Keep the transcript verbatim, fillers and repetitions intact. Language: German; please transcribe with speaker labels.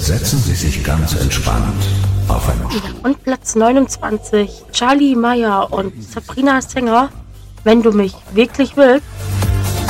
Speaker 1: Setzen Sie sich ganz entspannt auf einen Stuhl.
Speaker 2: Und Platz neunundzwanzig, Charlie Meyer und Sabrina Sänger, Wenn du mich wirklich willst.